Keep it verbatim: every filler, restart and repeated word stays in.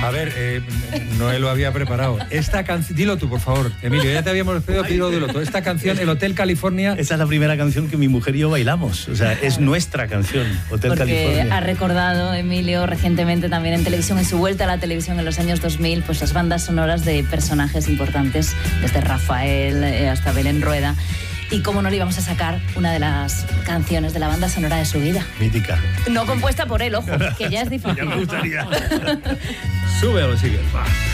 A ver, eh, no lo había preparado. Esta canción, dilo tú, por favor, Emilio, ya te habíamos pedido, pero dilo tú. Esta canción, el Hotel California. Esa es la primera canción que mi mujer y yo bailamos. O sea, es nuestra canción, Hotel Porque California. ha recordado, Emilio, recientemente también en televisión, en su vuelta a la televisión en los años dos mil, pues las bandas sonoras de personajes importantes, desde Rafael eh, hasta Belén Rueda. Y cómo no le íbamos a sacar una de las canciones de la banda sonora de su vida. Mítica. No compuesta por él, ojo, que ya es difícil. Ya me gustaría. Sube o sigue. Va.